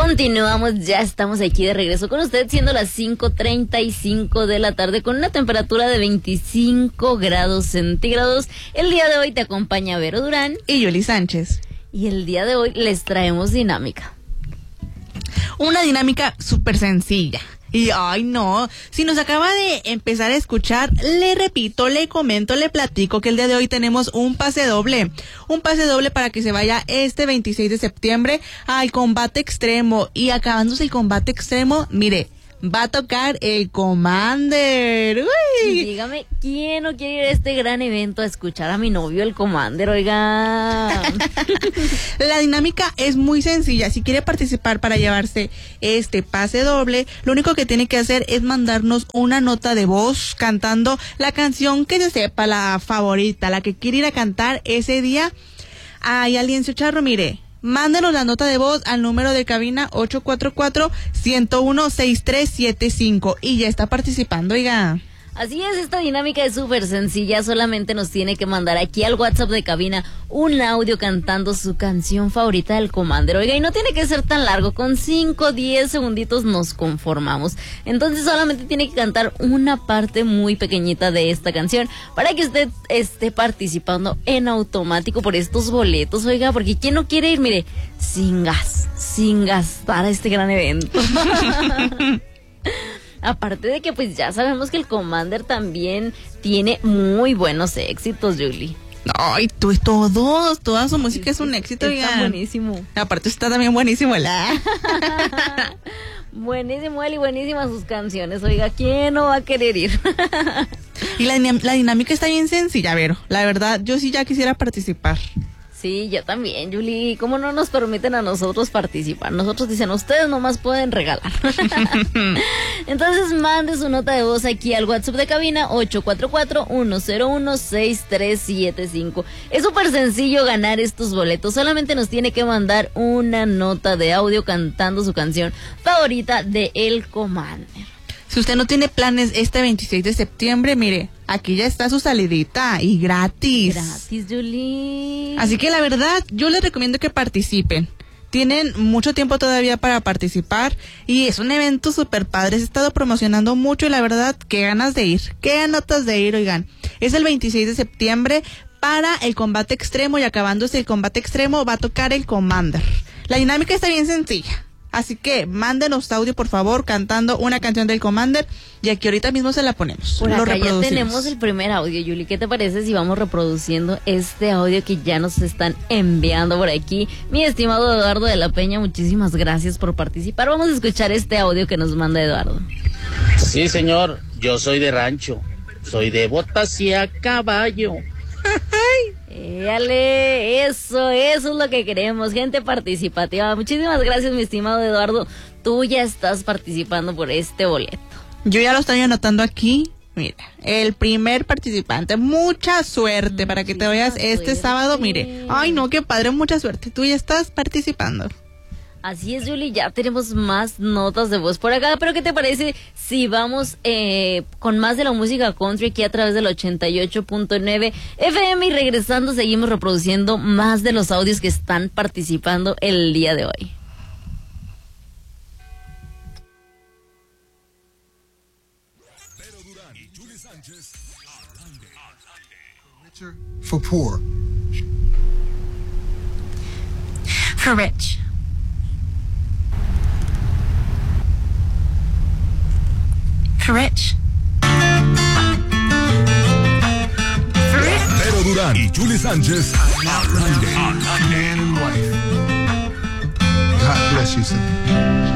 Continuamos, ya estamos aquí de regreso con usted, siendo las 5:35 de la tarde, con una temperatura de 25 grados centígrados. El día de hoy te acompaña Vero Durán y Yuli Sánchez. Y el día de hoy les traemos dinámica. Una dinámica súper sencilla. Y ay no, si nos acaba de empezar a escuchar, le repito, le comento, le platico que el día de hoy tenemos un pase doble para que se vaya este 26 de septiembre al combate extremo. Y acabándose el combate extremo, mire, va a tocar el Commander. ¡Uy! Y dígame, ¿quién no quiere ir a este gran evento a escuchar a mi novio, el Commander? Oiga. La dinámica es muy sencilla. Si quiere participar para llevarse este pase doble, lo único que tiene que hacer es mandarnos una nota de voz cantando la canción que se sepa, la favorita, la que quiere ir a cantar ese día. Ay, Aliencio Charro, mire, mándenos la nota de voz al número de cabina 844-101-6375 y ya está participando, oiga. Así es, esta dinámica es súper sencilla, solamente nos tiene que mandar aquí al WhatsApp de cabina un audio cantando su canción favorita del Commander. Oiga, y no tiene que ser tan largo, con 5-10 segunditos nos conformamos. Entonces solamente tiene que cantar una parte muy pequeñita de esta canción para que usted esté participando en automático por estos boletos, oiga, porque ¿quién no quiere ir? Mire, sin gastar a este gran evento. Aparte de que pues ya sabemos que el Commander también tiene muy buenos éxitos, Julie. Ay, toda su música es un éxito, está oigan. Buenísimo. Aparte está también buenísimo, Buenísimo él y buenísimas sus canciones, oiga, ¿quién no va a querer ir? Y la dinámica está bien sencilla, Vero. La verdad, yo sí ya quisiera participar. Sí, yo también, Julie. ¿Cómo no nos permiten a nosotros participar? Nosotros dicen, ustedes nomás pueden regalar. Entonces mande su nota de voz aquí al WhatsApp de cabina 844-101-6375. Es súper sencillo ganar estos boletos. Solamente nos tiene que mandar una nota de audio cantando su canción favorita de El Commander. Si usted no tiene planes este 26 de septiembre, mire, aquí ya está su salidita y gratis. Gratis, Julie. Así que la verdad, yo les recomiendo que participen. Tienen mucho tiempo todavía para participar y es un evento súper padre. Se ha estado promocionando mucho y la verdad, qué ganas de ir, qué notas de ir, oigan. Es el 26 de septiembre para el combate extremo y acabándose el combate extremo va a tocar el Commander. La dinámica está bien sencilla. Así que mándenos audio, por favor, cantando una canción del Commander y aquí ahorita mismo se la ponemos. Por acá ya tenemos el primer audio, Yuli. ¿Qué te parece si vamos reproduciendo este audio que ya nos están enviando por aquí? Mi estimado Eduardo de la Peña, muchísimas gracias por participar. Vamos a escuchar este audio que nos manda Eduardo. Sí, señor, yo soy de rancho, soy de botas y a caballo. Éale, eso es lo que queremos, gente participativa. Muchísimas gracias, mi estimado Eduardo. Tú ya estás participando por este boleto. Yo ya lo estoy anotando aquí. Mira, el primer participante. Mucha suerte para que te vayas este sábado. Mire, ay no, qué padre, mucha suerte. Tú ya estás participando. Así es, Julie, ya tenemos más notas de voz por acá, pero ¿qué te parece si vamos con más de la música country aquí a través del 88.9 FM y regresando seguimos reproduciendo más de los audios que están participando el día de hoy? Vero Durán y Yuli Sánchez al aire. Richer for poor. For rich. For rich. For rich. Vero Durán y Yuli Sánchez al aire. God bless you, sir.